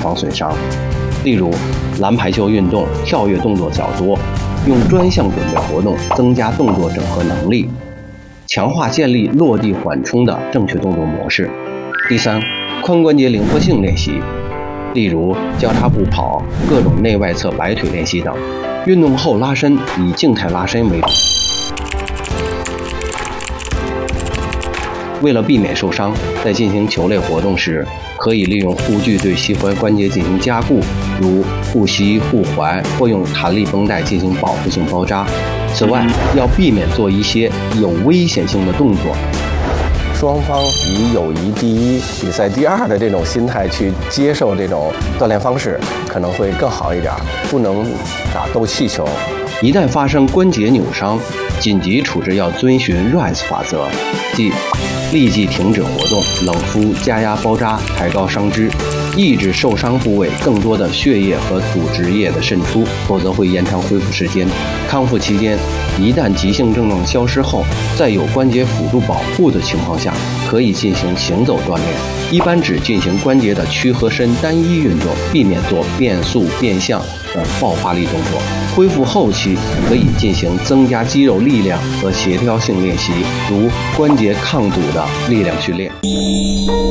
防损伤。例如，篮排球运动跳跃动作较多，用专项准备活动增加动作整合能力，强化建立落地缓冲的正确动作模式。第三，髋关节灵活性练习，例如交叉步跑、各种内外侧摆腿练习等。运动后拉伸以静态拉伸为主。为了避免受伤，在进行球类活动时，可以利用护具对膝踝关节进行加固，如护膝、护踝，或用弹力绷带进行保护性包扎。此外，要避免做一些有危险性的动作。 双方以友谊第一、比赛第二的这种心态去接受这种锻炼方式，可能会更好一点。不能打斗气球。 一旦发生关节扭伤，紧急处置要遵循 RICE 法则，即立即停止活动，冷敷、加压包扎，抬高伤肢，抑制受伤部位更多的血液和组织液的渗出，否则会延长恢复时间。康复期间，一旦急性症状消失后，在有关节辅助保护的情况下，可以进行行走锻炼，一般只进行关节的屈和伸单一运动，避免做变速、变向等爆发力动作。恢复后期可以进行增加肌肉力量和协调性练习，如关节抗阻的力量训练。